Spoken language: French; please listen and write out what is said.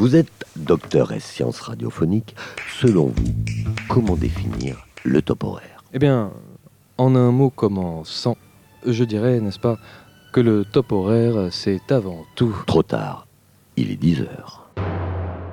Vous êtes docteur S sciences radiophoniques. Selon vous, comment définir le top horaire ? Eh bien, en un mot comme en 100, je dirais, n'est-ce pas, que le top horaire, c'est avant tout... Trop tard, il est 10 heures.